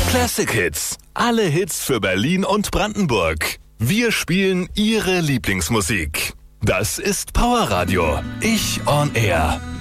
Classic Hits. Alle Hits für Berlin und Brandenburg. Wir spielen Ihre Lieblingsmusik. Das ist Powerradio. Ich on Air.